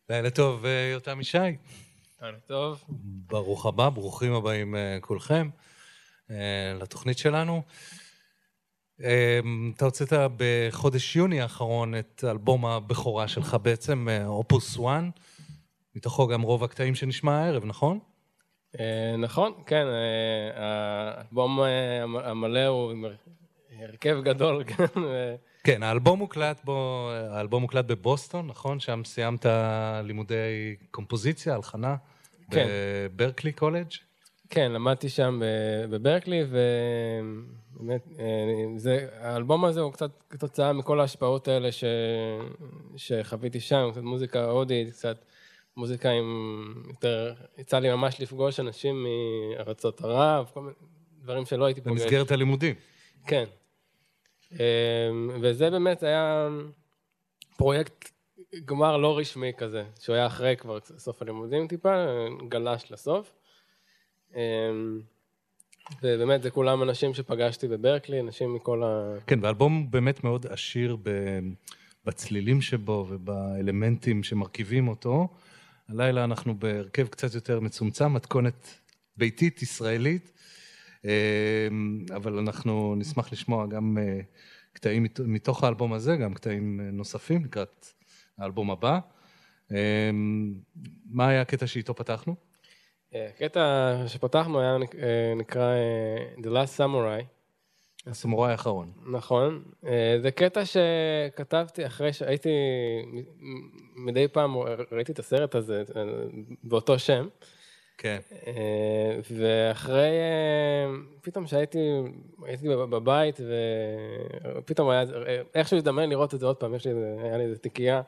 לילה טוב, יותם ישי. לילה טוב. ברוך הבא, ברוכים הבאים כולכם לתוכנית שלנו. אתה הוצאת בחודש יוני האחרון את אלבום הבכורה שלך בעצם, אופוס 1, מתוכו גם רוב הקטעים שנשמע הערב, נכון? נכון, כן, האלבום המלא הוא הרכב גדול, כן. כן, האלבום מוקלט בבוסטון, נכון? שם סיימת לימודי קומפוזיציה, הלחנה, כן. בברקלי קולג'? כן, למדתי שם בברקלי, ובאמת, האלבום הזה הוא קצת כתוצאה מכל ההשפעות האלה שחוויתי שם, קצת מוזיקה הודית, קצת מוזיקה עם יותר, יצא לי ממש לפגוש אנשים מארצות ערב, כל מיני דברים שלא הייתי פוגש. במסגרת הלימודים. כן. וזה באמת היה פרויקט גמר לא רשמי כזה, שהוא היה אחרי כבר סוף הלימודים טיפה, גלש לסוף. ובאמת זה כולם אנשים שפגשתי בברקלי, אנשים מכל כן, והאלבום באמת מאוד עשיר בצלילים שבו ובאלמנטים שמרכיבים אותו. הלילה אנחנו בהרכב קצת יותר מצומצם, מתכונת ביתית ישראלית, אבל אנחנו נשמח לשמוע גם קטעים מתוך האלבום הזה, גם קטעים נוספים לקראת האלבום הבא. מה היה הקטע שאיתו פתחנו? הקטע שפתחנו היה נקרא The Last Samurai. הסמוראי האחרון. נכון. זה קטע שכתבתי אחרי שהייתי, מדי פעם ראיתי את הסרט הזה באותו שם. כן. ואחרי, פתאום שהייתי בבית, ופתאום היה, איכשהו הזדמן לראות את זה עוד פעם, היה לי איזה תיקייה,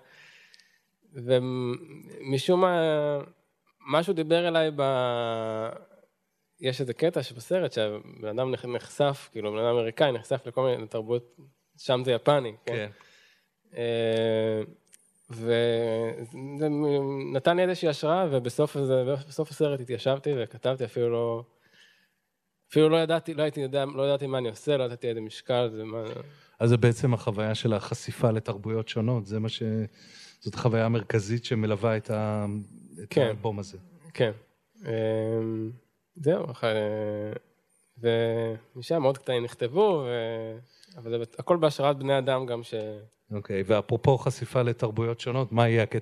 ומשום מה, משהו דיבר אליי יש איזה קטע שבסרט שהבן אדם נחשף, כאילו בן אדם אמריקאי נחשף לכל מיני תרבות, שם זה יפני, כן? וזה נתן לי איזושהי השראה, ובסוף הסרט התיישבתי וכתבתי, אפילו לא ידעתי, לא ידעתי מה אני עושה, לא ידעתי איזה משקל, זה מה... אז זה בעצם החוויה של החשיפה לתרבויות שונות, זאת החוויה המרכזית שמלווה את האלבום הזה. כן. זהו, ומשם עוד קטעים נכתבו, אבל הכל בהשראת בני אדם גם אוקיי, ואפרופו חשיפה לתרבויות שונות, מה יהיה הקטע